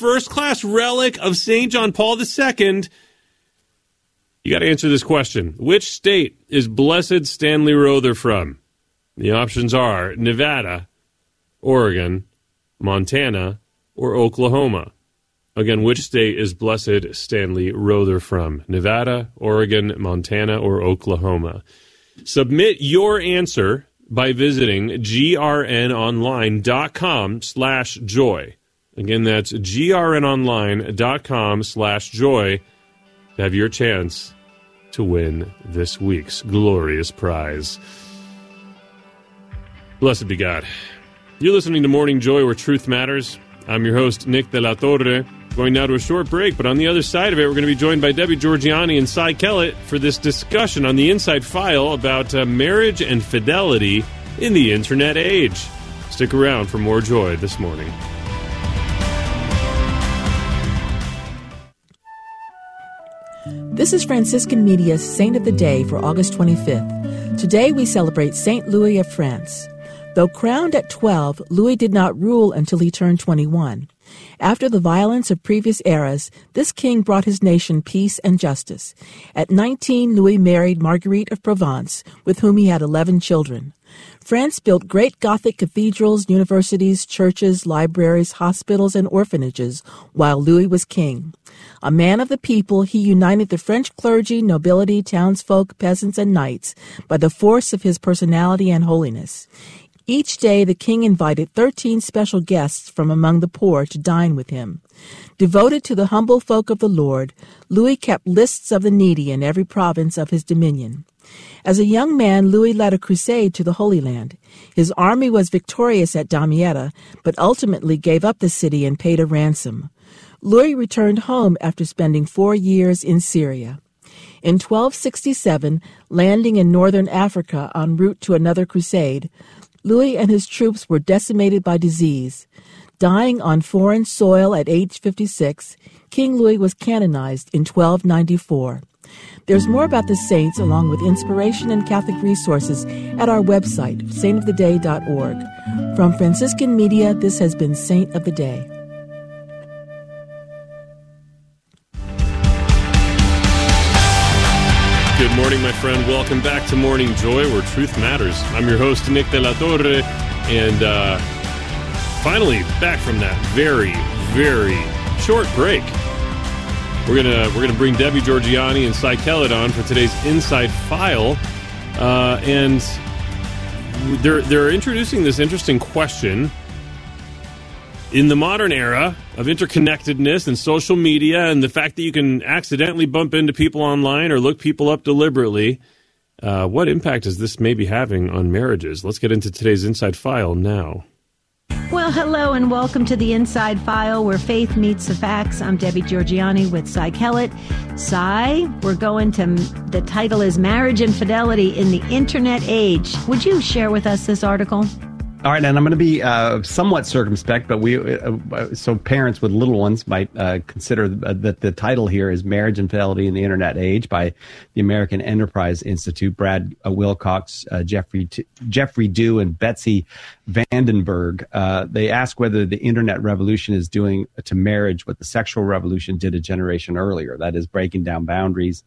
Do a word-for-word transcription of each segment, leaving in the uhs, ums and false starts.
first-class relic of Saint John Paul the Second. You got to answer this question. Which state is Blessed Stanley Rother from? The options are Nevada, Oregon, Montana, or Oklahoma. Again, which state is Blessed Stanley Rother from? Nevada, Oregon, Montana, or Oklahoma? Submit your answer by visiting grnonline.com slash joy. Again, that's grnonline.com slash joy to have your chance to win this week's glorious prize. Blessed be God. You're listening to Morning Joy, where truth matters. I'm your host, Nick De La Torre. Going now to a short break, but on the other side of it, we're going to be joined by Debbie Georgianni and Cy Kellett for this discussion on the Inside File about uh, marriage and fidelity in the Internet age. Stick around for more joy this morning. This is Franciscan Media's Saint of the Day for August twenty-fifth. Today we celebrate Saint Louis of France. Though crowned at twelve, Louis did not rule until he turned twenty-one. After the violence of previous eras, this king brought his nation peace and justice. At nineteen, Louis married Marguerite of Provence, with whom he had eleven children. France built great Gothic cathedrals, universities, churches, libraries, hospitals, and orphanages while Louis was king. A man of the people, he united the French clergy, nobility, townsfolk, peasants, and knights by the force of his personality and holiness. Each day the king invited thirteen special guests from among the poor to dine with him. Devoted to the humble folk of the Lord, Louis kept lists of the needy in every province of his dominion. As a young man, Louis led a crusade to the Holy Land. His army was victorious at Damietta, but ultimately gave up the city and paid a ransom. Louis returned home after spending four years in Syria. In twelve sixty-seven, landing in northern Africa en route to another crusade, Louis and his troops were decimated by disease. Dying on foreign soil at age fifty-six, King Louis was canonized in twelve ninety-four. There's more about the saints, along with inspiration and Catholic resources, at our website, saint of the day dot org. From Franciscan Media, this has been Saint of the Day. Good morning, my friend. Welcome back to Morning Joy, where truth matters. I'm your host, Nick De La Torre, and uh, finally back from that very, very short break. We're gonna we're gonna bring Debbie Georgianni and Cy Kellett on for today's Inside File, uh, and they're they're introducing this interesting question. In the modern era of interconnectedness and social media and the fact that you can accidentally bump into people online or look people up deliberately, uh, what impact is this maybe having on marriages? Let's get into today's Inside File now. Well, hello and welcome to the Inside File, where faith meets the facts. I'm Debbie Georgianni with Cy Kellett. Cy, we're going to, the title is Marriage and Fidelity in the Internet Age. Would you share with us this article? All right, and I'm going to be uh, somewhat circumspect, but we uh, so parents with little ones might uh, consider that the title here is Marriage and Fidelity in the Internet Age by the American Enterprise Institute. Brad uh, Wilcox, uh, Jeffrey T- Jeffrey Dew, and Betsy Vandenberg. Uh, they ask whether the Internet revolution is doing to marriage what the sexual revolution did a generation earlier. That is, breaking down boundaries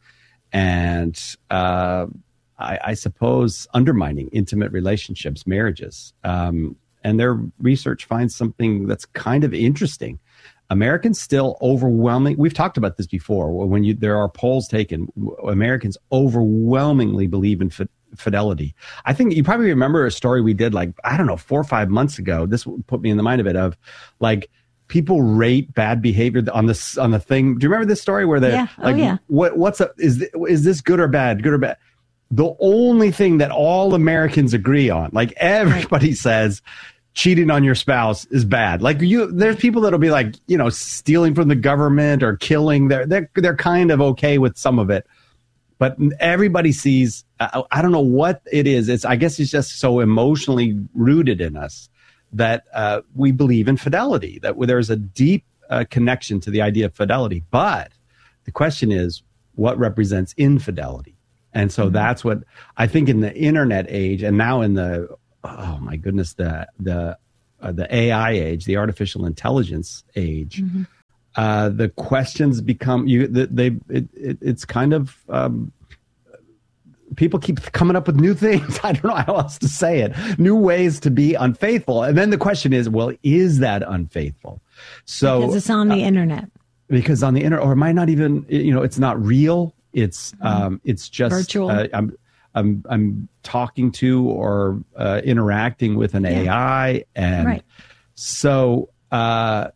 and uh I, I suppose, undermining intimate relationships, marriages. Um, and their research finds something that's kind of interesting. Americans still overwhelming. We've talked about this before. When you, there are polls taken, Americans overwhelmingly believe in fi- fidelity. I think you probably remember a story we did like, I don't know, four or five months ago. This put me in the mind of it of like, people rate bad behavior on this, on the thing. Do you remember this story where they're yeah. like, oh, yeah. what, what's up? Is, th- is this good or bad? Good or bad? The only thing that all Americans agree on, like everybody right. says, cheating on your spouse is bad. Like you, there's people that'll be like, you know, stealing from the government or killing. They're they're they're kind of okay with some of it, but everybody sees. Uh, I don't know what it is. It's I guess it's just so emotionally rooted in us that uh, we believe in fidelity. That there's a deep uh, connection to the idea of fidelity. But the question is, what represents infidelity? And so that's what I think in the internet age, and now in the, oh my goodness, the the uh, the A I age, the artificial intelligence age, mm-hmm. Uh, the questions become you. They it, it, it's kind of um, people keep coming up with new things. I don't know how else to say it. New ways to be unfaithful, and then the question is, well, is that unfaithful? So because it's on the uh, internet. Because on the internet, or it might not even. You know, it's not real. It's mm-hmm. um, it's just virtual. Uh, I'm I'm I'm talking to or uh, interacting with an yeah. A I, and right. so. Uh,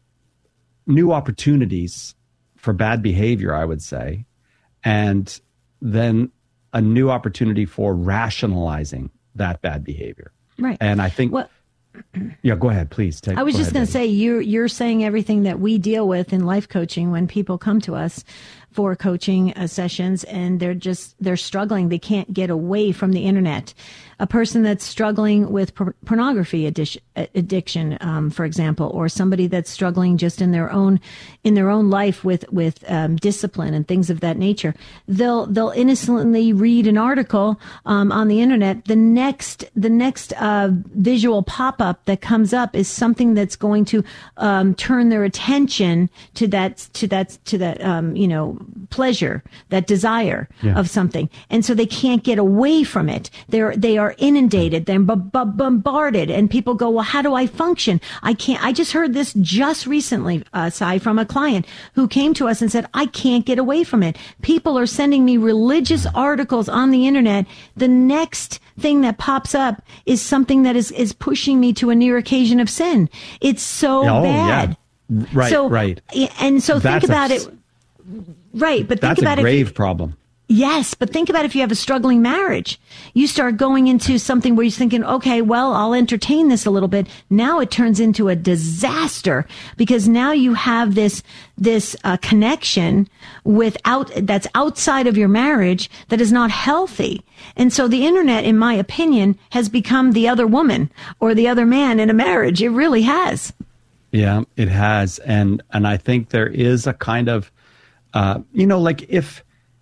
new opportunities for bad behavior, I would say, and then a new opportunity for rationalizing that bad behavior. Right. And I think, well, yeah, go ahead, please. Take, I was go just going to say, you're, you're saying everything that we deal with in life coaching when people come to us for coaching uh, sessions and they're just, they're struggling. They can't get away from the internet. A person that's struggling with por- pornography addiction, addiction um, for example, or somebody that's struggling just in their own, in their own life with, with um, discipline and things of that nature. They'll, they'll innocently read an article um, on the internet. The next, the next uh, visual pop-up that comes up is something that's going to um, turn their attention to that, to that, to that, um, you know, pleasure, that desire yeah. of something. And so they can't get away from it. They're, they are inundated, they're b- b- bombarded, and people go, well, how do I function? I can't, I just heard this just recently, uh, Sai, from a client who came to us and said, I can't get away from it. People are sending me religious articles on the internet. The next thing that pops up is something that is, is pushing me to a near occasion of sin. It's so oh, bad. Yeah. Right, so, right. And so That's think about a, it. Right, but think that's about a grave it. problem. Yes, but think about if you have a struggling marriage. You start going into something where you're thinking, okay, well, I'll entertain this a little bit. Now it turns into a disaster because now you have this this uh, connection without that's outside of your marriage that is not healthy. And so the internet, in my opinion, has become the other woman or the other man in a marriage. It really has. Yeah, it has. And and I think there is a kind of, uh, you know, like if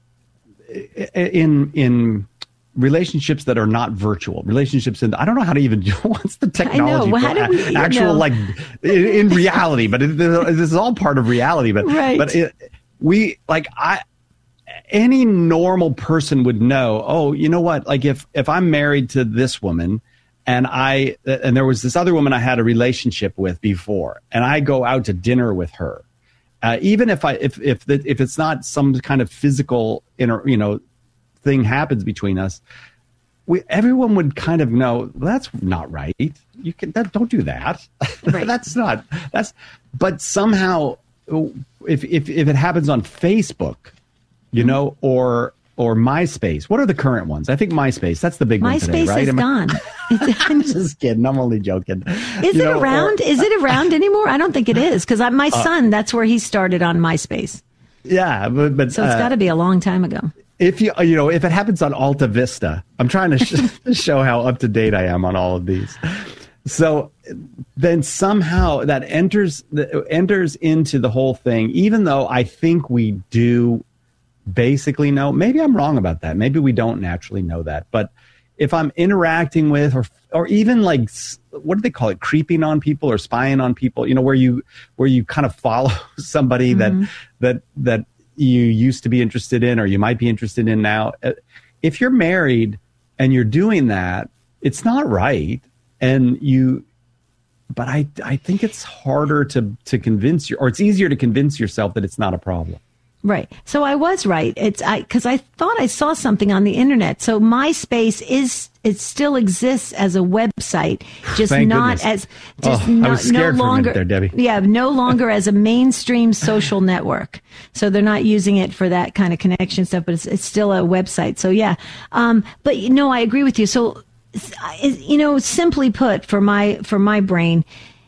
in in relationships that are not virtual relationships, and I don't know how to even what's the technology well, for how do we, actual know. like in, in reality, but it, this is all part of reality. But right. but it, we like I any normal person would know. Oh, you know what? Like if if I'm married to this woman, and I and there was this other woman I had a relationship with before, and I go out to dinner with her. Uh, even if I if if the, if it's not some kind of physical inter, you know thing happens between us, we everyone would kind of know, well, that's not right. You can that, don't do that. Right. That's not that's. But somehow, if if if it happens on Facebook, you know, or or MySpace, what are the current ones? I think MySpace. That's the big MySpace one today, right? is Am gone. I'm just kidding. I'm only joking. Is you it know, around? Or, is it around anymore? I don't think it is because my uh, son, that's where he started on MySpace. Yeah, but, but so it's uh, got to be a long time ago. If you you know if it happens on Alta Vista, I'm trying to sh- show how up to date I am on all of these. So then somehow that enters the, enters into the whole thing, even though I think we do basically know. Maybe I'm wrong about that. Maybe we don't naturally know that. But if I'm interacting with or or even like what do they call it, creeping on people or spying on people, you know, where you where you kind of follow somebody mm-hmm. that that that you used to be interested in or you might be interested in now. If you're married and you're doing that, it's not right. And you but I I think it's harder to to convince you, or it's easier to convince yourself that it's not a problem. Right. So I was right. It's I because I thought I saw something on the internet. So MySpace is it still exists as a website, just Thank not goodness. as just oh, no, I was scared no for longer a minute there, Debbie. Yeah, no longer as a mainstream social network. So they're not using it for that kind of connection stuff, but it's, it's still a website. So yeah. Um, but you know, I agree with you. So you know, simply put, for my for my brain,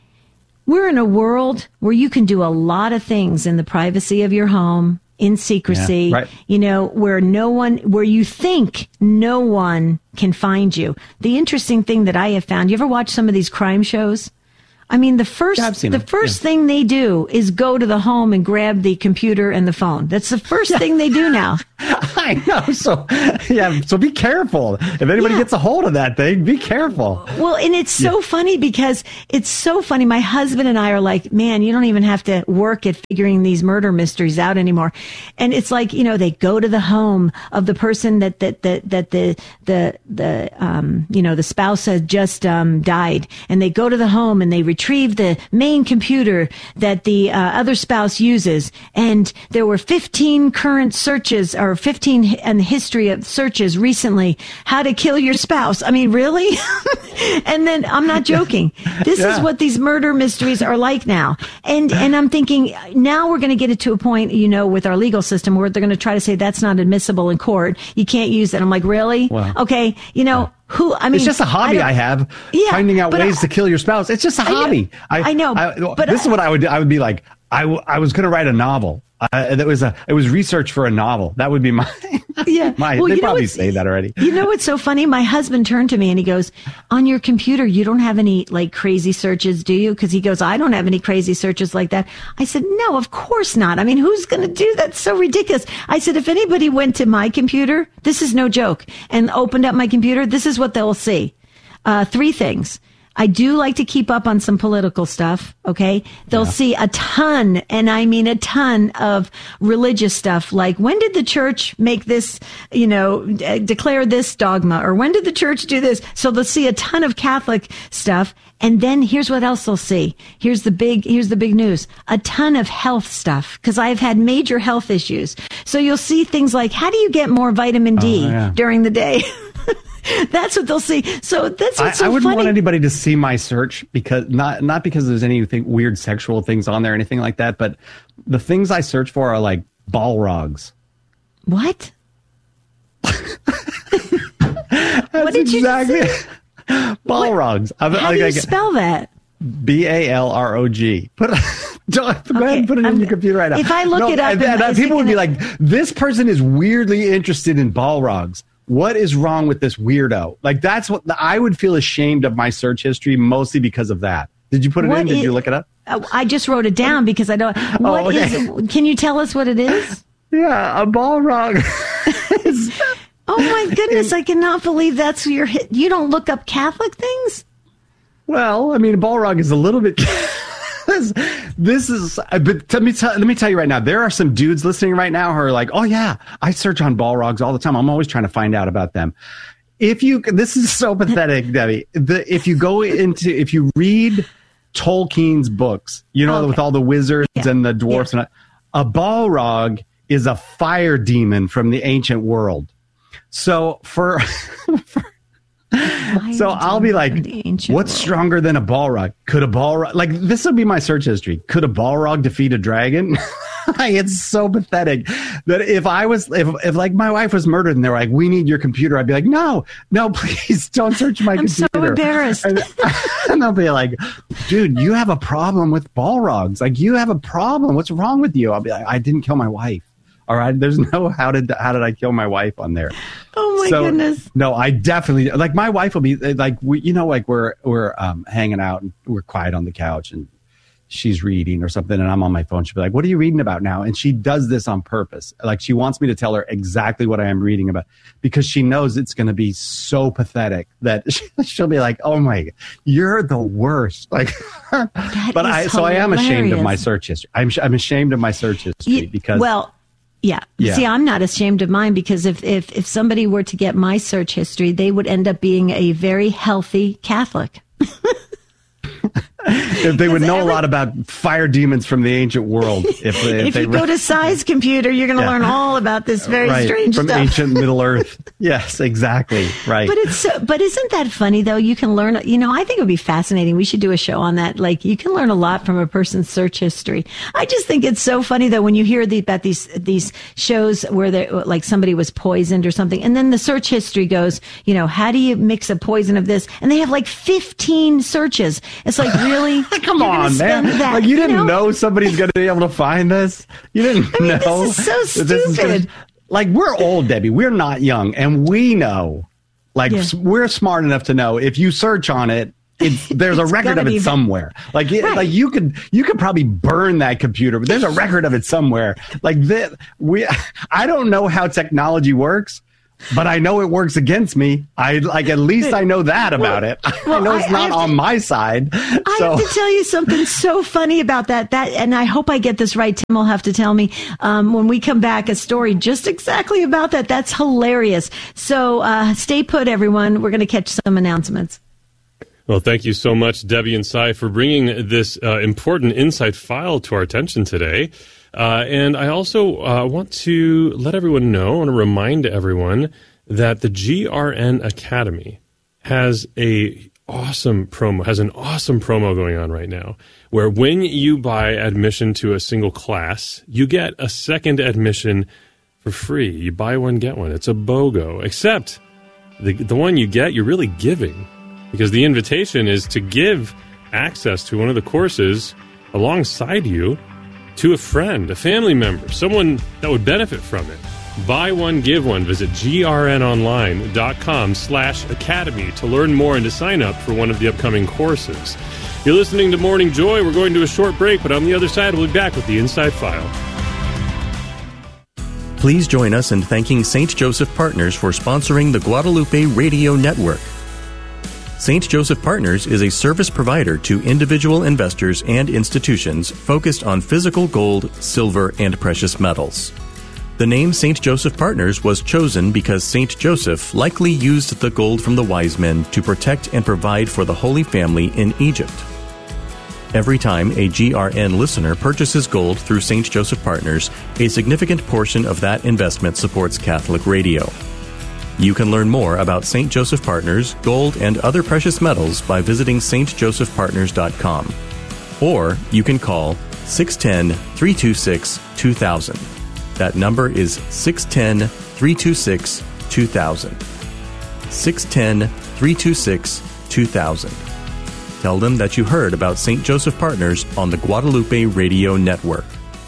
we're in a world where you can do a lot of things in the privacy of your home, in secrecy, yeah, right. you know, where no one, where you think no one can find you. The interesting thing that I have found, you ever watch some of these crime shows I mean, the first Yeah, I've seen the them. first Yeah. thing they do is go to the home and grab the computer and the phone. That's the first thing they do now. I know. So, yeah. So be careful. If anybody Yeah. gets a hold of that thing, be careful. Well, and it's so funny because it's so funny. My husband and I are like, man, you don't even have to work at figuring these murder mysteries out anymore. And it's like, you know, they go to the home of the person that, that, that, that the, the, the, um, you know, the spouse has just, um, died, and they go to the home and they retrieve the main computer that the, uh, other spouse uses. And there were fifteen current searches or fifteen in the history of searches recently, how to kill your spouse. I mean, really? And then I'm not joking. This Yeah. is what these murder mysteries are like now. And, and I'm thinking now we're going to get it to a point, you know, with our legal system where they're going to try to say that's not admissible in court. You can't use it. I'm like, really? Wow. Okay. You know, who, I mean, It's just a hobby I, I, have, Yeah, finding out but ways I- to kill your spouse. It's just a I know- hobby. I know, but this I- is what I would do. I would be like, I, w- I was going to write a novel. Uh, that was a it was research for a novel. That would be my Yeah. my. Well, they you know probably what's- say that already. You know what's so funny? My husband turned to me and he goes, on your computer, you don't have any like crazy searches, do you? Because he goes, I don't have any crazy searches like that. I said, no, of course not. I mean, who's going to do that? It's so ridiculous. I said, if anybody went to my computer, this is no joke, and opened up my computer, this is what they'll see. Uh, three things. I do like to keep up on some political stuff. Okay. They'll Yeah. see a ton, and I mean a ton of religious stuff. Like, when did the church make this, you know, d- declare this dogma? Or when did the church do this? So they'll see a ton of Catholic stuff. And then here's what else they'll see. Here's the big, here's the big news. A ton of health stuff. Cause I've had major health issues. So you'll see things like, how do you get more vitamin D Oh, yeah. during the day? That's what they'll see. So that's I, what's so I wouldn't funny. want anybody to see my search because not not because there's anything weird sexual things on there or anything like that, but the things I search for are like Balrogs. What? That's What did you just exactly Balrogs. I'm- How I- do you I- spell that? B A L R O G. Put don't, go ahead and put it in I'm- your computer right now. if I look it up and, and- and, uh, is it people would be gonna- like, "This person is weirdly interested in Balrogs. What is wrong with this weirdo?" Like that's what I would feel ashamed of my search history, mostly because of that. Did you put it What in? Did is- you look it up? Uh, I just wrote it down because I don't. What is? okay. Can you tell us what it is? Yeah, a Balrog. is- Oh my goodness! I cannot believe that's your hit. You don't look up Catholic things. Well, I mean, a Balrog is a little bit. this, this is, uh, but let me tell, let me tell you right now. There are some dudes listening right now who are like, "Oh yeah, I search on Balrogs all the time. I'm always trying to find out about them." If you, this is so pathetic, Debbie. The, if you go into, if you read Tolkien's books, you know, Okay. with all the wizards Yeah. and the dwarfs, Yeah. and a Balrog is a fire demon from the ancient world. So for, for So I'll be like, what's world. stronger than a Balrog? Could a Balrog, like, this would be my search history. Could a Balrog defeat a dragon? Like, it's so pathetic that if I was, if, if like my wife was murdered and they're like, we need your computer, I'd be like, no, no, please don't search my I'm computer. so embarrassed. And, and they'll be like, dude, you have a problem with Balrogs. Like, you have a problem. What's wrong with you? I'll be like, I didn't kill my wife. All right. There's no, how did, how did I kill my wife on there? Oh my so, goodness! No, I definitely like my wife will be like we, you know, like we're we're um, hanging out and we're quiet on the couch and she's reading or something and I'm on my phone. She'll be like, "What are you reading about now?" And she does this on purpose. Like she wants me to tell her exactly what I am reading about because she knows it's going to be so pathetic that she'll be like, "Oh my, you're the worst!" Like, but I is so I am ashamed of my hilarious. search history. I'm I'm ashamed of my search history You- because well. Yeah. Yeah. See, I'm not ashamed of mine because if, if, if somebody were to get my search history, they would end up being a very healthy Catholic. if they would know every- a lot about fire demons from the ancient world, if, if, If they you go to Sai's computer, you're going to Yeah. learn all about this very right, strange from stuff. ancient Middle Earth. Yes, exactly. Right. But it's so, but isn't that funny though? You can learn, you know, I think it would be fascinating. We should do a show on that. Like you can learn a lot from a person's search history. I just think it's so funny though when you hear the, about these these shows where they like somebody was poisoned or something, and then the search history goes, you know, how do you mix a poison of this? And they have like fifteen searches. It's like really, Come You're gonna on, man. spend that, Like you didn't know? know somebody's going to be able to find this. You didn't I mean, know. this is so that this is gonna- stupid. like we're old, Debbie. We're not young, and we know. Like Yeah. s- we're smart enough to know if you search on it, it's there's a record of it somewhere. Like it, right. like you could you could probably burn that computer, but there's a record of it somewhere. Like that, we I don't know how technology works, but I know it works against me. I like at least I know that about well, it. Well, I know it's I, not I on to, my side. I so. have to tell you something so funny about that. That, and I hope I get this right. Tim will have to tell me um, when we come back a story just exactly about that. That's hilarious. So uh, stay put, everyone. We're going to catch some announcements. Well, thank you so much, Debbie and Cy, for bringing this uh, important Inside File to our attention today. Uh, and I also uh, want to let everyone know, I want to remind everyone that the G R N Academy has a awesome promo, has an awesome promo going on right now, where when you buy admission to a single class, you get a second admission for free. You buy one, get one. It's a BOGO, except the the one you get, you're really giving, because the invitation is to give access to one of the courses alongside you to a friend, a family member, someone that would benefit from it. Buy one, give one. Visit grnonline.com slash academy to learn more and to sign up for one of the upcoming courses. You're listening to Morning Joy. We're going to a short break, but on the other side, we'll be back with the Inside File. Please join us in thanking Saint Joseph Partners for sponsoring the Guadalupe Radio Network. Saint Joseph Partners is a service provider to individual investors and institutions focused on physical gold, silver, and precious metals. The name Saint Joseph Partners was chosen because Saint Joseph likely used the gold from the wise men to protect and provide for the Holy Family in Egypt. Every time a G R N listener purchases gold through Saint Joseph Partners, a significant portion of that investment supports Catholic radio. You can learn more about Saint Joseph Partners, gold, and other precious metals by visiting s t joseph partners dot com. Or you can call six one zero, three two six, two thousand. That number is six one zero, three two six, two thousand. six one zero, three two six, two thousand. Tell them that you heard about Saint Joseph Partners on the Guadalupe Radio Network.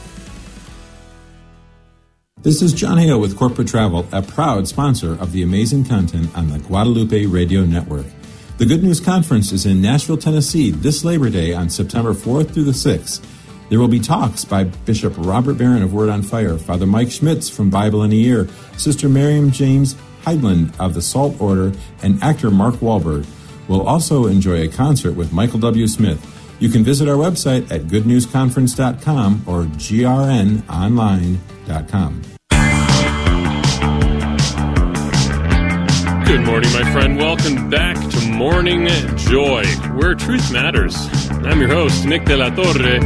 This is John Hale with Corporate Travel, a proud sponsor of the amazing content on the Guadalupe Radio Network. The Good News Conference is in Nashville, Tennessee this Labor Day on September fourth through the sixth. There will be talks by Bishop Robert Barron of Word on Fire, Father Mike Schmitz from Bible in a Year, Sister Miriam James Heidland of the Salt Order, and actor Mark Wahlberg. We'll also enjoy a concert with Michael W. Smith. You can visit our website at good news conference dot com or g r n online dot com. Good morning, my friend. Welcome back to Morning Joy, where truth matters. I'm your host, Nick De La Torre.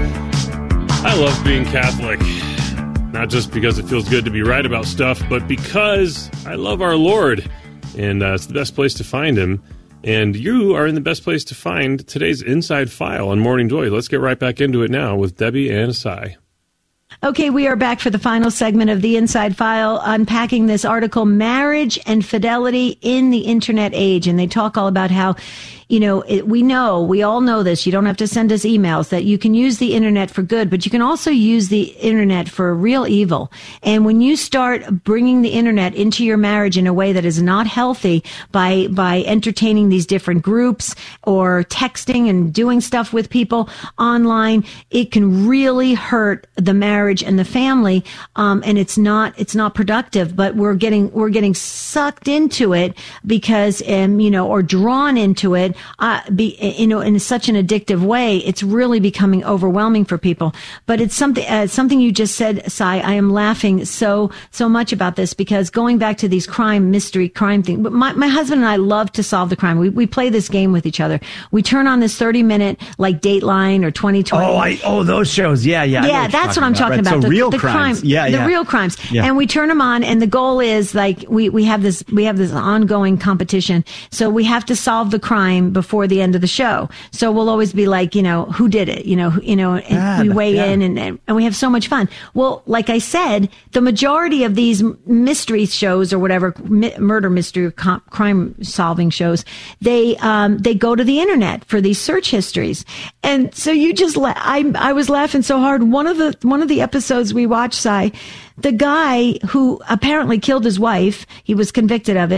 I love being Catholic, not just because it feels good to be right about stuff, but because I love our Lord, and uh, it's the best place to find Him. And you are in the best place to find today's Inside File on Morning Joy. Let's get right back into it now with Debbie and Cy. Okay, we are back for the final segment of the Inside File, unpacking this article, Marriage and Fidelity in the Internet Age. And they talk all about how, you know, it, we know, we all know this. You don't have to send us emails, that you can use the internet for good, but you can also use the internet for real evil. And when you start bringing the internet into your marriage in a way that is not healthy by, by entertaining these different groups or texting and doing stuff with people online, it can really hurt the marriage and the family. Um, and it's not, it's not productive, but we're getting, we're getting sucked into it because, um, you know, or drawn into it. Uh, be, you know, in such an addictive way, it's really becoming overwhelming for people. But it's something, uh, something you just said, Cy. I am laughing so, so much about this because going back to these crime, mystery, crime thing. But my, my husband and I love to solve the crime. We, we play this game with each other. We turn on this thirty minute, like Dateline or twenty twenty. Oh, I, oh, those shows. Yeah, yeah. Yeah, what that's what I'm talking about. about. Right. So the, real the crimes. Crime, yeah, the yeah. real crimes. Yeah. And we turn them on, and the goal is like we, we have this, we have this ongoing competition. So we have to solve the crime before the end of the show. So we'll always be like, you know, who did it? You know, you know, and yeah, we weigh yeah. in and, and we have so much fun. Well, like I said, the majority of these mystery shows or whatever, mi- murder mystery or com- crime solving shows, they, um, they go to the internet for these search histories. And so you just, la- I, I was laughing so hard. One of the, one of the episodes we watched, Cy, the guy who apparently killed his wife, he was convicted of it.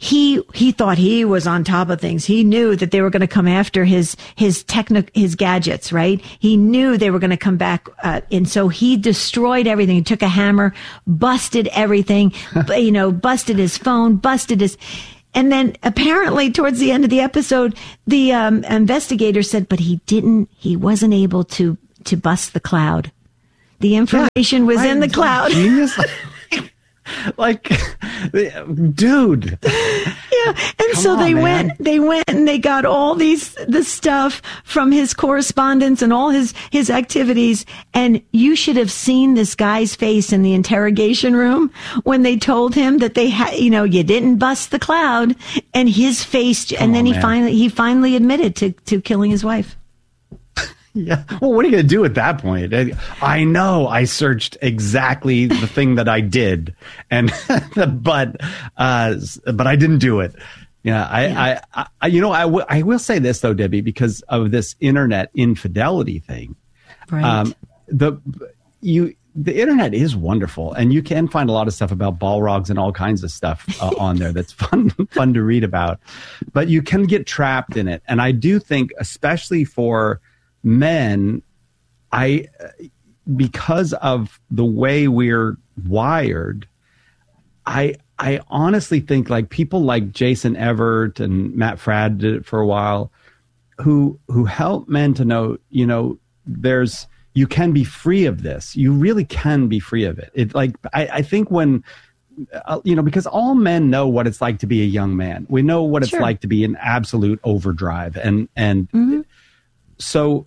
he, he thought he was on top of things. He knew that they were going to come after his, his technic, his gadgets, right? He knew they were going to come back. Uh, and so he destroyed everything. He took a hammer, busted everything, you know, busted his phone, busted his, and then apparently towards the end of the episode, the, um, investigator said, but he didn't, he wasn't able to, to bust the cloud. The information yeah, was I, in the cloud. Genius. Like, dude. Yeah. And Come so on, they man. went, they went and they got all these, the stuff from his correspondence and all his, his activities. And you should have seen this guy's face in the interrogation room when they told him that they had, you know, you didn't bust the cloud, and his face. Come and then on, he man. finally, he finally admitted to, to killing his wife. Yeah. Well, what are you going to do at that point? I know I searched exactly the thing that I did, and but uh, but I didn't do it. Yeah. I, yeah. I, I you know I, w- I will say this though, Debbie, because of this internet infidelity thing. Right. Um, the you the internet is wonderful, and you can find a lot of stuff about Balrogs and all kinds of stuff uh, on there that's fun fun to read about, but you can get trapped in it, and I do think, especially for men, I, because of the way we're wired, I, I honestly think like people like Jason Evert and Matt Fradd did it for a while, who, who help men to know, you know, there's, you can be free of this. You really can be free of it. It like, I, I think when, uh, you know, because all men know what it's like to be a young man. We know what it's Sure. like to be in absolute overdrive. And, and Mm-hmm. so,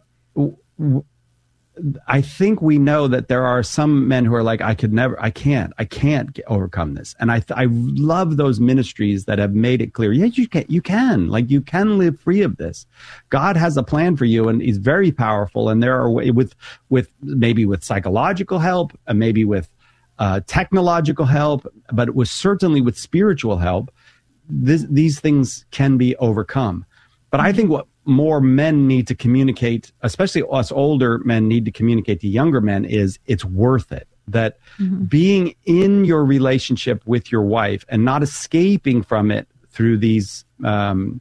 I think we know that there are some men who are like, I could never, I can't, I can't get, overcome this. And I, th- I love those ministries that have made it clear. Yeah, you can, you can, like you can live free of this. God has a plan for you, and He's very powerful. And there are ways with, with maybe with psychological help, and maybe with uh, technological help, but with certainly with spiritual help, this, these things can be overcome. But I think what more men need to communicate, especially us older men need to communicate to younger men, is it's worth it. That mm-hmm. being in your relationship with your wife and not escaping from it through these um,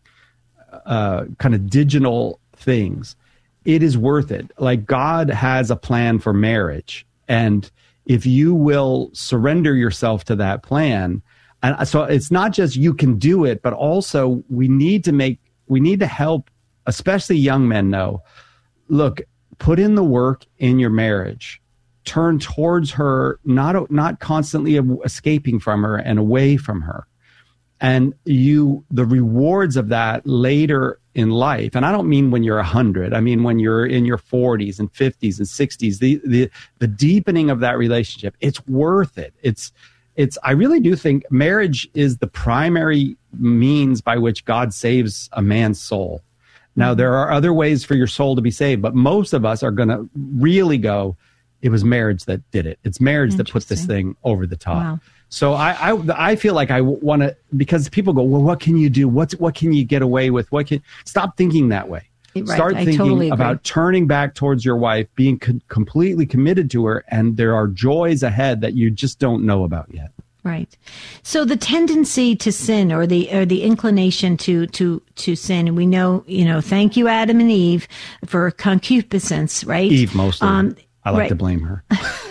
uh, kind of digital things, it is worth it. Like God has a plan for marriage. And if you will surrender yourself to that plan, and so it's not just you can do it, but also we need to make, we need to help especially young men know, look, put in the work in your marriage, turn towards her, not, not constantly escaping from her and away from her. And you, the rewards of that later in life, and I don't mean when you're a hundred, I mean, when you're in your forties and fifties and sixties, the, the, the deepening of that relationship, it's worth it. It's, it's, I really do think marriage is the primary means by which God saves a man's soul. Now, there are other ways for your soul to be saved, but most of us are going to really go, it was marriage that did it. It's marriage that put this thing over the top. Wow. So I, I, I feel like I want to, because people go, well, what can you do? What's, what can you get away with? What can, stop thinking that way. Right. Start I thinking totally about turning back towards your wife, being co- completely committed to her, and there are joys ahead that you just don't know about yet. Right. So the tendency to sin, or the or the inclination to to to sin, and we know, you know, thank you, Adam and Eve, for concupiscence, right? Eve mostly. Um, I like right. to blame her.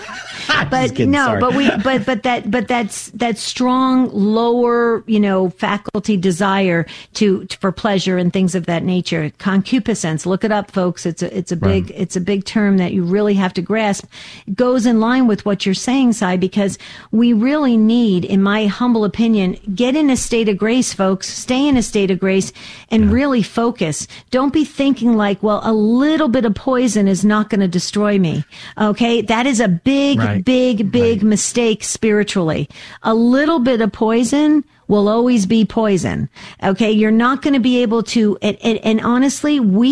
But kidding, no, sorry. but we, but, but that, but that's, that strong lower, you know, faculty desire to, to, for pleasure and things of that nature. Concupiscence. Look it up, folks. It's a, it's a big, right. it's a big term that you really have to grasp. It goes in line with what you're saying, Si, because we really need, in my humble opinion, get in a state of grace, folks. Stay in a state of grace and yeah. really focus. Don't be thinking like, well, a little bit of poison is not going to destroy me. Okay. That is a big, right. big, big right. mistake spiritually. A little bit of poison will always be poison. Okay. You're not going to be able to, and, and, and honestly, we,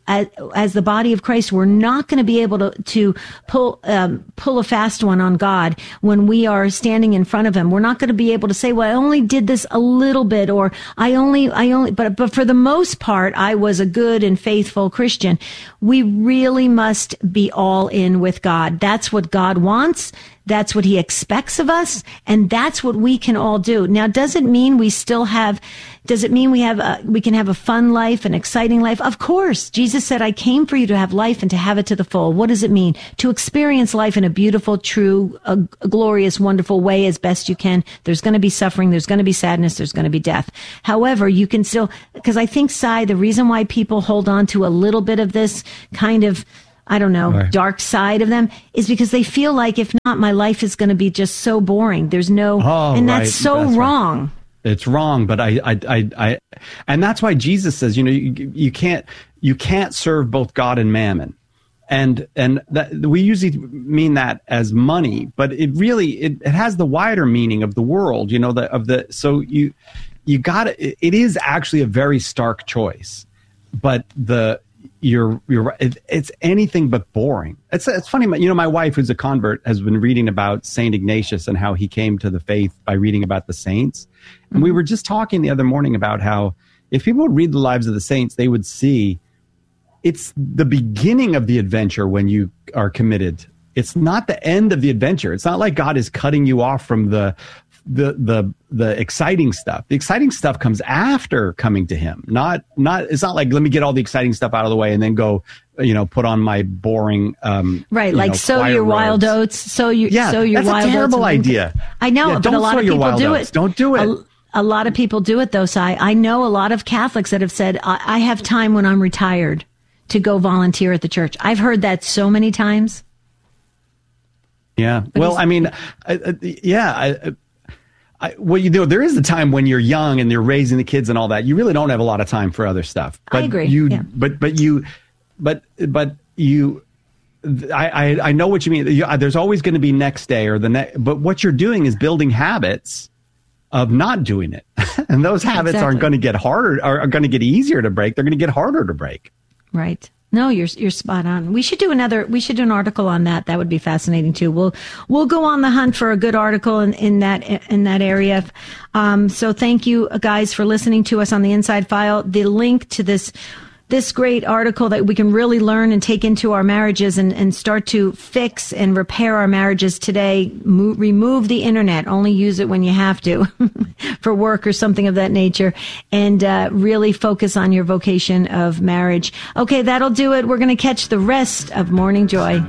as, as the body of Christ, we're not going to be able to, to pull, um, pull a fast one on God when we are standing in front of him. We're not going to be able to say, well, I only did this a little bit, or I only, I only, but, but for the most part, I was a good and faithful Christian. We really must be all in with God. That's what God wants. That's what he expects of us. And that's what we can all do. Now, does it mean we still have, does it mean we have, a, we can have a fun life, an exciting life? Of course. Jesus said, I came for you to have life and to have it to the full. What does it mean? To experience life in a beautiful, true, a, a glorious, wonderful way as best you can. There's going to be suffering. There's going to be sadness. There's going to be death. However, you can still, because I think, Sai, the reason why people hold on to a little bit of this kind of, I don't know, right. dark side of them is because they feel like if not, my life is going to be just so boring. There's no, oh, and right. that's so that's wrong. Right. It's wrong, but I, I, I, I, and that's why Jesus says, you know, you, you can't, you can't serve both God and mammon. And, and that we usually mean that as money, but it really, it, it has the wider meaning of the world, you know, the, of the, so you, you gotta, it is actually a very stark choice, but the, You're you're right. It, it's anything but boring. It's it's funny. You know, my wife, who's a convert, has been reading about Saint Ignatius and how he came to the faith by reading about the saints. And mm-hmm. we were just talking the other morning about how if people would read the lives of the saints, they would see it's the beginning of the adventure when you are committed. It's not the end of the adventure. It's not like God is cutting you off from the the the the exciting stuff. The exciting stuff comes after coming to him. Not not it's not like let me get all the exciting stuff out of the way and then go, you know, put on my boring um right, like know, sow your robes. wild oats, sow you yeah, sow your that's wild a terrible oats. idea. I know, yeah, but a lot of people do oats. it. Don't do it. A, a lot of people do it though, Sai. I know a lot of Catholics that have said, I, I have time when I'm retired to go volunteer at the church. I've heard that so many times. Yeah. But well, I mean, uh, uh, yeah, I, I, well, you know, there is a time when you're young and you're raising the kids and all that. You really don't have a lot of time for other stuff. But I agree. You, yeah. But but you, but but you, I I, I know what you mean. You, there's always going to be next day or the next. But what you're doing is building habits of not doing it, and those habits exactly. aren't going to get harder. Are, are going to get easier to break. They're going to get harder to break. Right. No, you're you're spot on. We should do another. We should do an article on that. That would be fascinating too. We'll we'll go on the hunt for a good article in, in that in that area. Um, so thank you guys for listening to us on the Inside File. The link to this this great article that we can really learn and take into our marriages and, and start to fix and repair our marriages today. Mo- remove the internet. Only use it when you have to for work or something of that nature, and uh, really focus on your vocation of marriage. Okay, that'll do it. We're going to catch the rest of Morning Joy.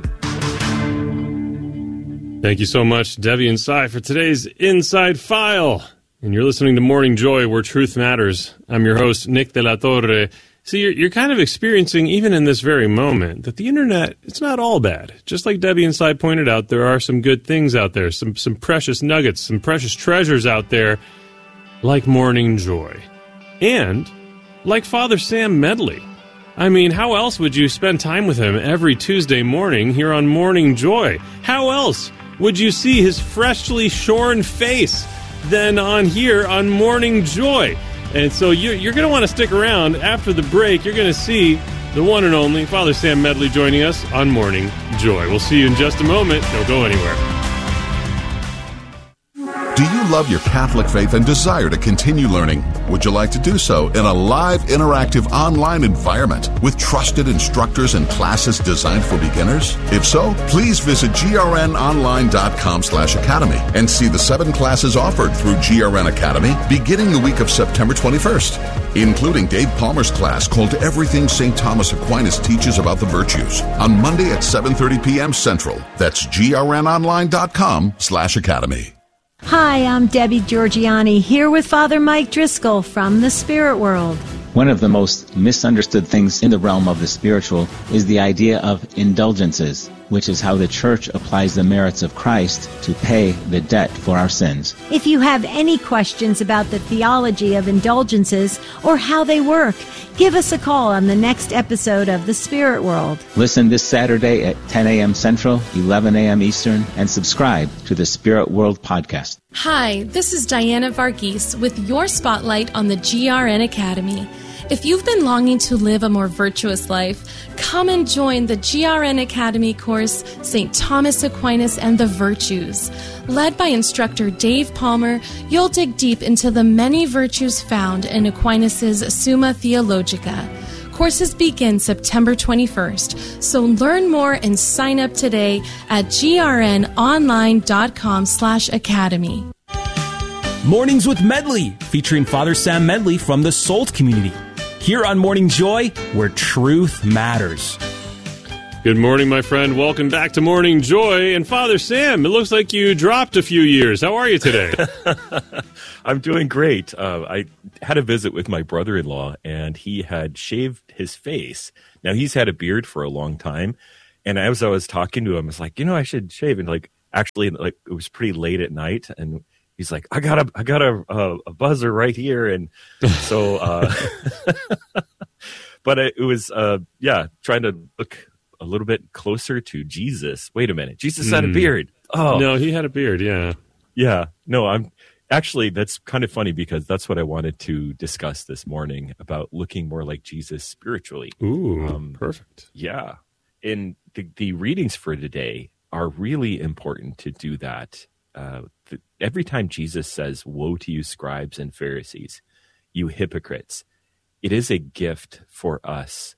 Thank you so much, Debbie and Sai, for today's Inside File. And you're listening to Morning Joy, where truth matters. I'm your host, Nick De La Torre. So you're, you're kind of experiencing, even in this very moment, that the internet, it's not all bad. Just like Debbie and Sai pointed out, there are some good things out there, some some precious nuggets, some precious treasures out there, like Morning Joy. And like Father Sam Medley. I mean, how else would you spend time with him every Tuesday morning here on Morning Joy? How else would you see his freshly shorn face than on here on Morning Joy? And so you're, you're going to want to stick around. After the break, you're going to see the one and only Father Sam Medley joining us on Morning Joy. We'll see you in just a moment. Don't go anywhere. Do you love your Catholic faith and desire to continue learning? Would you like to do so in a live, interactive online environment with trusted instructors and classes designed for beginners? If so, please visit grnonline.com slash academy and see the seven classes offered through G R N Academy beginning the week of September twenty-first, including Dave Palmer's class called Everything Saint Thomas Aquinas Teaches About the Virtues on Monday at seven thirty p.m. Central. That's grnonline.com slash academy. Hi, I'm Debbie Georgiani, here with Father Mike Driscoll from the Spirit World. One of the most misunderstood things in the realm of the spiritual is the idea of indulgences, which is how the Church applies the merits of Christ to pay the debt for our sins. If you have any questions about the theology of indulgences or how they work, give us a call on the next episode of The Spirit World. Listen this Saturday at ten a.m. Central, eleven a.m. Eastern, and subscribe to the Spirit World podcast. Hi, this is Diana Varghese with your spotlight on the G R N Academy. If you've been longing to live a more virtuous life, come and join the G R N Academy course, Saint Thomas Aquinas and the Virtues. Led by instructor Dave Palmer, you'll dig deep into the many virtues found in Aquinas' Summa Theologica. Courses begin September twenty-first, so learn more and sign up today at grnonline.com slash academy. Mornings with Medley, featuring Father Sam Medley from the Salt community. Here on Morning Joy, where truth matters. Good morning, my friend. Welcome back to Morning Joy. And Father Sam, it looks like you dropped a few years. How are you today? I'm doing great. Uh, I had a visit with my brother-in-law, and he had shaved his face. Now, he's had a beard for a long time. And as I was talking to him, I was like, you know, I should shave. And like, actually, like it was pretty late at night, and he's like, I got a, I got a, a, a buzzer right here. And so, uh, but it, it was, uh, yeah, trying to look a little bit closer to Jesus. Wait a minute. Jesus mm. had a beard. Oh, no, he had a beard. Yeah. Yeah. No, I'm actually, that's kind of funny because that's what I wanted to discuss this morning about looking more like Jesus spiritually. Ooh, um, perfect. Yeah. And the, the readings for today are really important to do that. Uh, the, every time Jesus says, woe to you, scribes and Pharisees, you hypocrites, it is a gift for us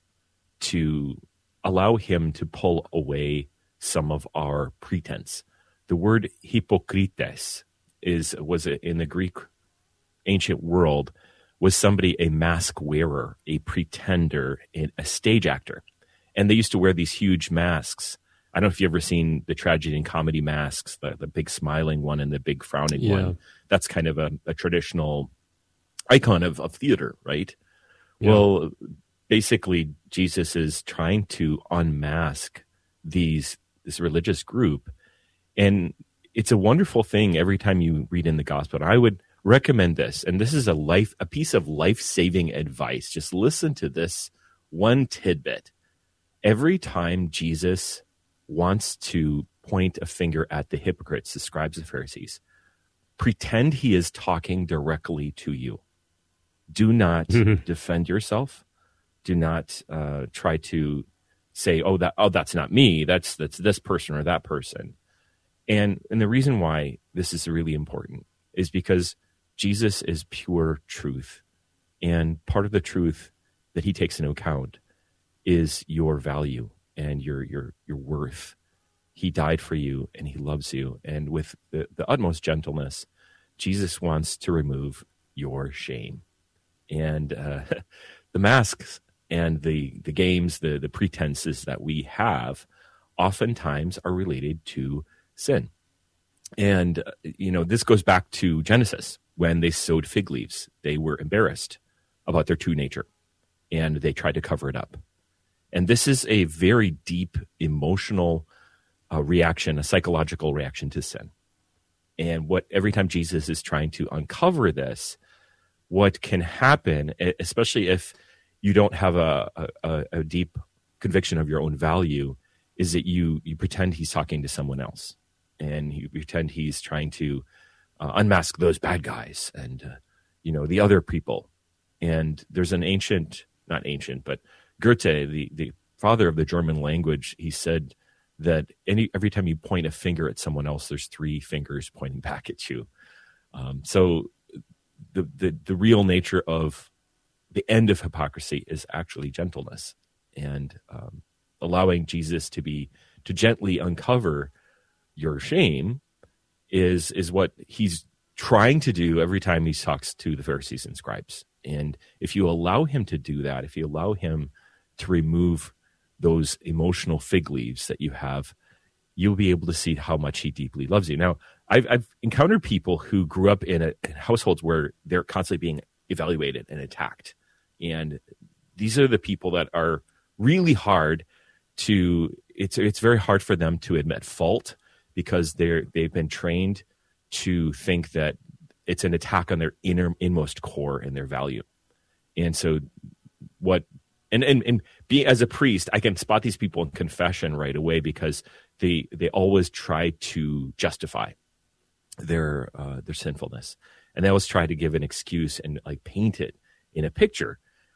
to allow him to pull away some of our pretense. The word hypokrites is was in the Greek ancient world was somebody, a mask wearer, a pretender, a stage actor. And they used to wear these huge masks. I don't know if you've ever seen the tragedy and comedy masks, the, the big smiling one and the big frowning yeah. one. That's kind of a, a traditional icon of, of theater, right? Yeah. Well, basically, Jesus is trying to unmask these this religious group. And it's a wonderful thing every time you read in the gospel. And I would recommend this. And this is a life, a piece of life-saving advice. Just listen to this one tidbit. Every time Jesus wants to point a finger at the hypocrites, the scribes and Pharisees, pretend he is talking directly to you. Do not mm-hmm. defend yourself. Do not uh, try to say, "Oh, that oh, that's not me. That's that's this person or that person." And and the reason why this is really important is because Jesus is pure truth, and part of the truth that he takes into account is your value and your your your worth. He died for you, and he loves you, and with the, the utmost gentleness, Jesus wants to remove your shame. And uh, the masks and the the games, the the pretenses that we have, oftentimes are related to sin. And uh, you know, this goes back to Genesis when they sowed fig leaves. They were embarrassed about their true nature, and they tried to cover it up. And this is a very deep emotional uh, reaction, a psychological reaction to sin. And what every time Jesus is trying to uncover this, what can happen, especially if you don't have a, a, a deep conviction of your own value, is that you you pretend he's talking to someone else, and you pretend he's trying to uh, unmask those bad guys and uh, you know the other people. And there's an ancient, not ancient, but Goethe, the, the father of the German language, he said that any every time you point a finger at someone else, there's three fingers pointing back at you. Um, so the, the the real nature of the end of hypocrisy is actually gentleness, and um, allowing Jesus to be to gently uncover your shame is is what he's trying to do every time he talks to the Pharisees and scribes. And if you allow him to do that, if you allow him to remove those emotional fig leaves that you have, you'll be able to see how much he deeply loves you. Now, I've, I've encountered people who grew up in, a, in households where they're constantly being evaluated and attacked. And these are the people that are really hard to, it's it's very hard for them to admit fault, because they're they've been trained to think that it's an attack on their inner inmost core and their value. And so what and and, and be as a priest, I can spot these people in confession right away, because they they always try to justify their uh, their sinfulness, and they always try to give an excuse and like paint it in a picture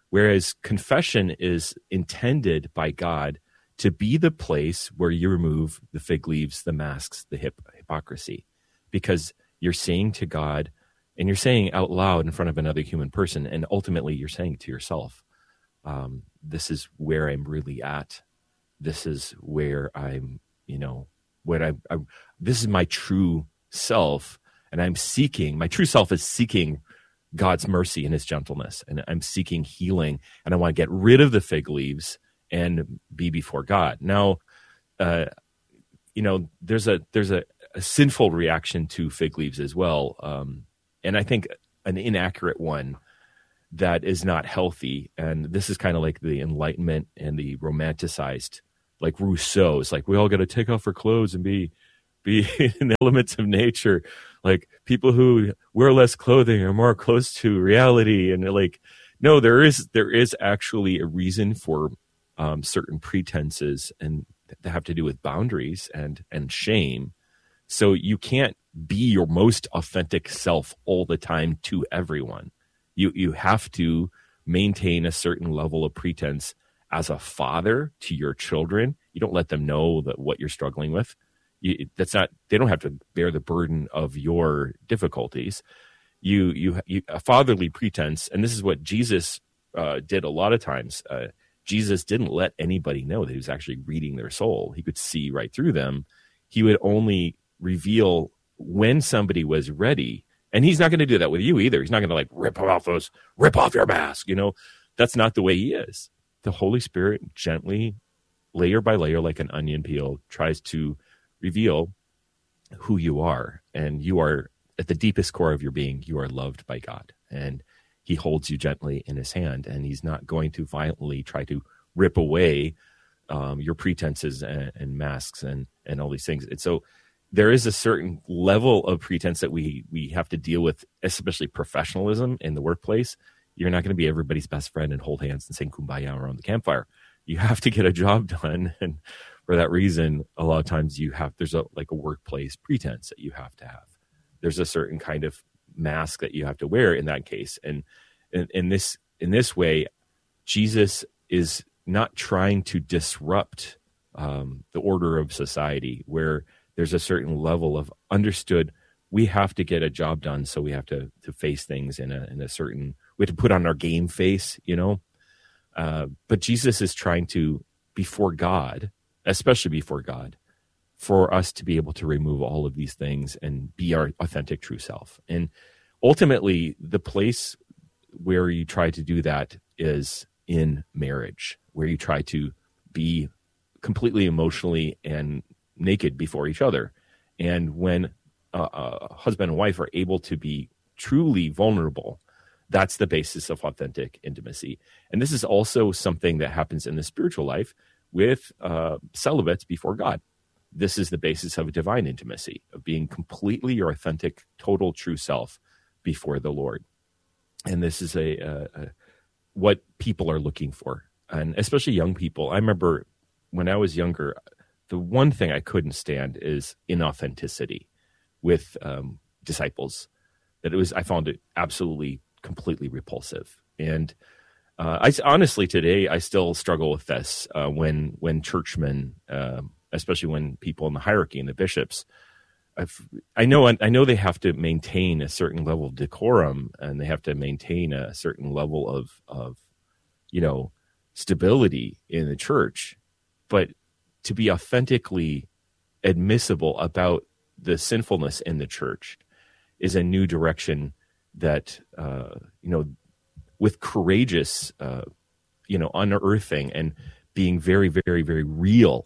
Whereas confession is intended by God to be the place where you remove the fig leaves, the masks, the hip, hypocrisy, because you're saying to God, and you're saying out loud in front of another human person, and ultimately you're saying to yourself, um, this is where I'm really at. This is where I'm, you know, what I, I, this is my true self, and I'm seeking, my true self is seeking God's mercy and his gentleness, and I'm seeking healing, and I want to get rid of the fig leaves and be before God. Now, uh, you know, there's a, there's a, a sinful reaction to fig leaves as well. Um, and I think an inaccurate one that is not healthy. And this is kind of like the Enlightenment and the romanticized, like Rousseau. It's like, we all got to take off our clothes and be, be in the elements of nature. Like, people who wear less clothing are more close to reality. And like, no, there is, there is actually a reason for um, certain pretenses, and that have to do with boundaries and, and shame. So you can't be your most authentic self all the time to everyone. You you have to maintain a certain level of pretense as a father to your children. You don't let them know that what you're struggling with. You, that's not. They don't have to bear the burden of your difficulties. You you, you a fatherly pretense, and this is what Jesus uh, did a lot of times. Uh, Jesus didn't let anybody know that he was actually reading their soul. He could see right through them. He would only reveal when somebody was ready. And he's not going to do that with you either. He's not going to like rip off those, rip off your mask. You know, that's not the way he is. The Holy Spirit gently, layer by layer, like an onion peel, tries to reveal who you are. And you are, at the deepest core of your being, you are loved by God. And he holds you gently in his hand, and he's not going to violently try to rip away um, your pretenses and, and masks and, and all these things. And so there is a certain level of pretense that we we have to deal with, especially professionalism in the workplace. You're not going to be everybody's best friend and hold hands and sing Kumbaya around the campfire. You have to get a job done, and for that reason, a lot of times you have there's a like a workplace pretense that you have to have. There's a certain kind of mask that you have to wear in that case, and in, in this in this way, Jesus is not trying to disrupt um, the order of society where there's a certain level of understood. We have to get a job done, so we have to to face things in a in a certain. We have to put on our game face, you know. Uh, but Jesus is trying to, before God, especially before God, for us to be able to remove all of these things and be our authentic, true self. And ultimately, the place where you try to do that is in marriage, where you try to be completely emotionally and naked before each other. And when a, a husband and wife are able to be truly vulnerable, that's the basis of authentic intimacy. And this is also something that happens in the spiritual life with uh, celibates before God. This is the basis of a divine intimacy, of being completely your authentic, total, true self before the Lord. And this is a, a, a what people are looking for, and especially young people. I remember when I was younger, the one thing I couldn't stand is inauthenticity with um, disciples. That it was, I found it absolutely, completely repulsive. And uh, I honestly today I still struggle with this uh, when when churchmen, uh, especially when people in the hierarchy and the bishops, I've, I know I know they have to maintain a certain level of decorum, and they have to maintain a certain level of of you know stability in the church, but to be authentically admissible about the sinfulness in the church is a new direction that, uh, you know, with courageous, uh, you know, unearthing and being very, very, very real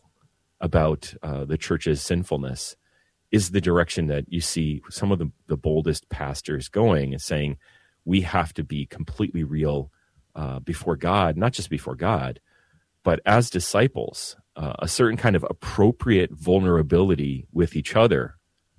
about uh, the church's sinfulness is the direction that you see some of the, the boldest pastors going and saying, we have to be completely real uh, before God, not just before God, but as disciples, uh, a certain kind of appropriate vulnerability with each other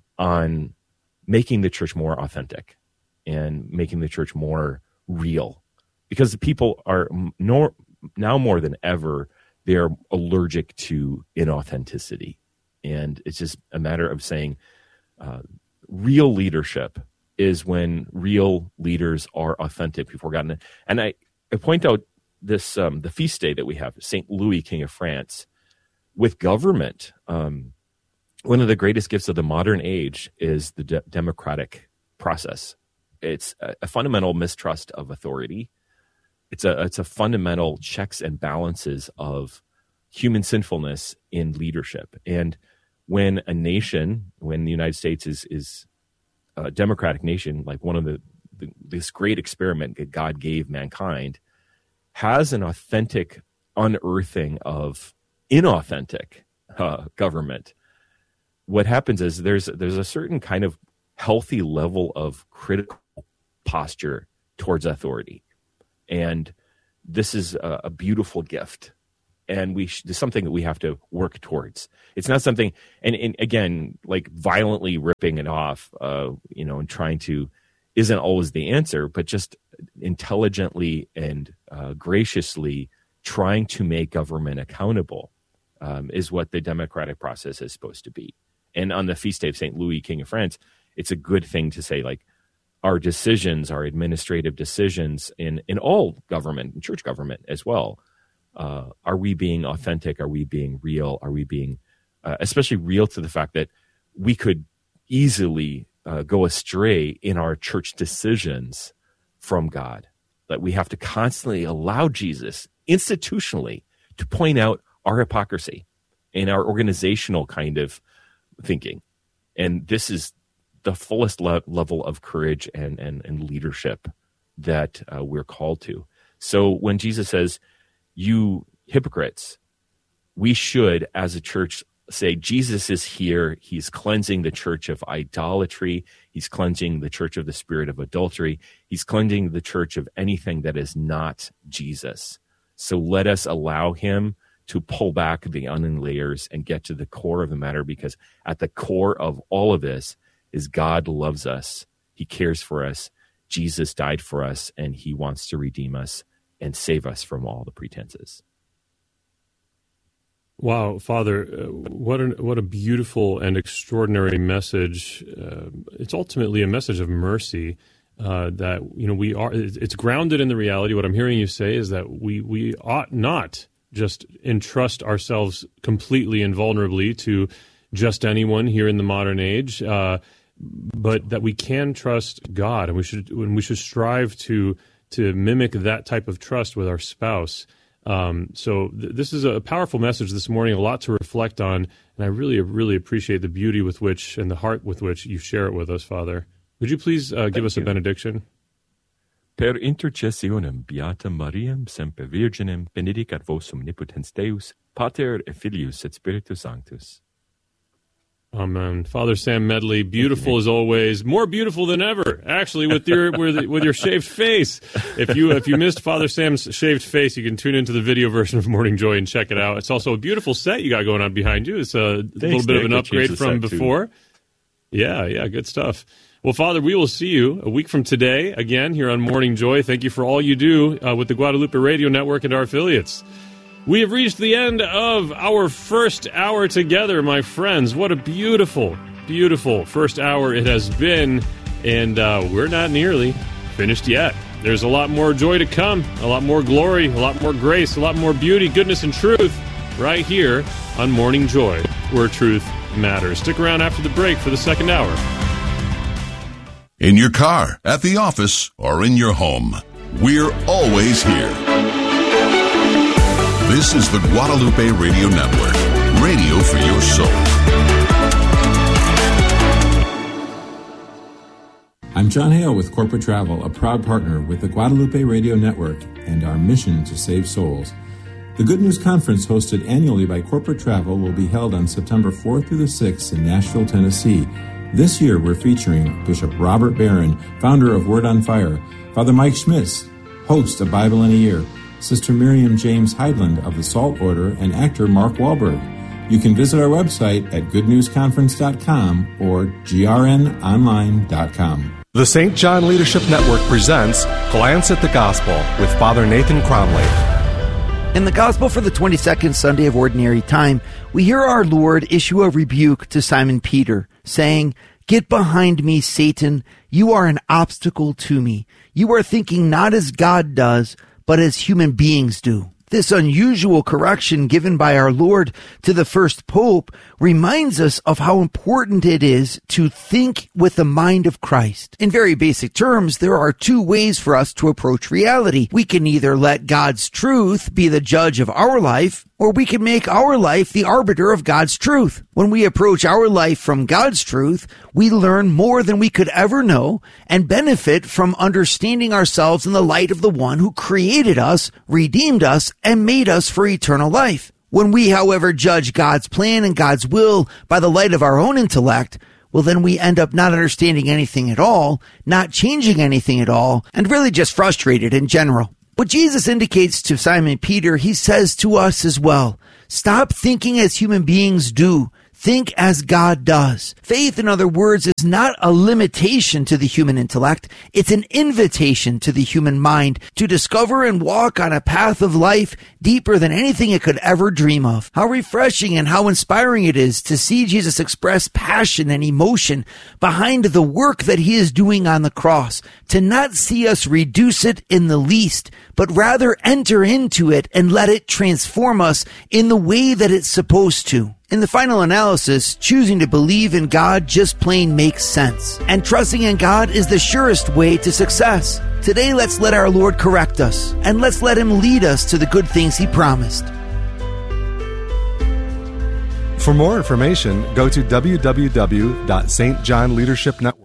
on making the church more authentic and making the church more real, because the people are nor, now more than ever, they're allergic to inauthenticity. And it's just a matter of saying uh, real leadership is when real leaders are authentic before God. And I, I point out this um, the feast day that we have, Saint Louis, King of France, with government. Um, one of the greatest gifts of the modern age is the de- democratic process. It's a, a fundamental mistrust of authority. It's a it's a fundamental checks and balances of human sinfulness in leadership. And when a nation, when the United States is is a democratic nation, like one of the, the this great experiment that God gave mankind, has an authentic unearthing of inauthentic uh, government, what happens is there's there's a certain kind of healthy level of critical posture towards authority, and this is a, a beautiful gift, and we sh- it's something that we have to work towards. It's not something, and, and again, like violently ripping it off, uh, you know, and trying to isn't always the answer, but just intelligently and uh, graciously trying to make government accountable um, is what the democratic process is supposed to be. And on the feast day of Saint Louis, King of France, it's a good thing to say, like, our decisions, our administrative decisions in, in all government, church government as well, uh, are we being authentic? Are we being real? Are we being uh, especially real to the fact that we could easily uh, go astray in our church decisions from God, that we have to constantly allow Jesus institutionally to point out our hypocrisy in our organizational kind of thinking. And this is the fullest le- level of courage and, and, and leadership that uh, we're called to. So when Jesus says, you hypocrites, we should, as a church, say, Jesus is here. He's cleansing the church of idolatry. He's cleansing the church of the spirit of adultery. He's cleansing the church of anything that is not Jesus. So let us allow him to pull back the onion layers and get to the core of the matter, because at the core of all of this is God loves us. He cares for us. Jesus died for us, and he wants to redeem us and save us from all the pretenses. Wow, Father, uh, what a, what a beautiful and extraordinary message. Uh, it's ultimately a message of mercy uh, that, you know, we are, it's grounded in the reality. What I'm hearing you say is that we, we ought not just entrust ourselves completely and vulnerably to just anyone here in the modern age, uh, but that we can trust God, and we should and we should strive to to mimic that type of trust with our spouse. Um, so th- this is a powerful message this morning, a lot to reflect on, and I really, really appreciate the beauty with which and the heart with which you share it with us, Father. Would you please uh, give Thank us you. a benediction? Per intercessionem beata Mariam semper Virginem benedicat vos omnipotens Deus, Pater et Filius et Spiritus Sanctus. Amen. Father Sam Medley, beautiful as always, more beautiful than ever, actually, with your with, with your shaved face. If you if you missed Father Sam's shaved face, you can tune into the video version of Morning Joy and check it out. It's also a beautiful set you got going on behind you. It's a Thanks, little bit Nick. of an upgrade from before. Too. Yeah, yeah, good stuff. Well, Father, we will see you a week from today again here on Morning Joy. Thank you for all you do uh, with the Guadalupe Radio Network and our affiliates. We have reached the end of our first hour together, my friends. What a beautiful, beautiful first hour it has been, and uh, we're not nearly finished yet. There's a lot more joy to come, a lot more glory, a lot more grace, a lot more beauty, goodness, and truth right here on Morning Joy, where truth matters. Stick around after the break for the second hour. In your car, at the office, or in your home, we're always here. This is the Guadalupe Radio Network, radio for your soul. I'm John Hale with Corporate Travel, a proud partner with the Guadalupe Radio Network and our mission to save souls. The Good News Conference, hosted annually by Corporate Travel, will be held on September fourth through the sixth in Nashville, Tennessee. This year, we're featuring Bishop Robert Barron, founder of Word on Fire, Father Mike Schmitz, host of Bible in a Year, Sister Miriam James Heidland of the Salt Order, and actor Mark Wahlberg. You can visit our website at good news conference dot com or g r n online dot com. The Saint John Leadership Network presents Glance at the Gospel with Father Nathan Cromley. In the Gospel for the twenty-second Sunday of Ordinary Time, we hear our Lord issue a rebuke to Simon Peter, saying, "Get behind me, Satan. You are an obstacle to me. You are thinking not as God does, but as human beings do. This unusual correction given by our Lord to the first pope reminds us of how important it is to think with the mind of Christ. In very basic terms, there are two ways for us to approach reality. We can either let God's truth be the judge of our life, or we can make our life the arbiter of God's truth. When we approach our life from God's truth, we learn more than we could ever know and benefit from understanding ourselves in the light of the one who created us, redeemed us, and made us for eternal life. When we, however, judge God's plan and God's will by the light of our own intellect, well, then we end up not understanding anything at all, not changing anything at all, and really just frustrated in general. What Jesus indicates to Simon Peter, he says to us as well. Stop thinking as human beings do. Think as God does. Faith, in other words, is not a limitation to the human intellect. It's an invitation to the human mind to discover and walk on a path of life deeper than anything it could ever dream of. How refreshing and how inspiring it is to see Jesus express passion and emotion behind the work that he is doing on the cross, to not see us reduce it in the least, but rather enter into it and let it transform us in the way that it's supposed to. In the final analysis, choosing to believe in God just plain makes sense. And trusting in God is the surest way to success. Today, let's let our Lord correct us, and let's let him lead us to the good things he promised. For more information, go to w w w dot s t john leadership network